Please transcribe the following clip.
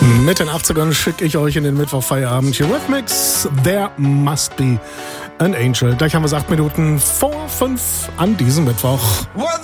Mit den 80ern schicke ich euch in den Mittwochfeierabend hier with Mix. There must be an angel. Gleich haben wir es 8 Minuten vor 5 an diesem Mittwoch. Well,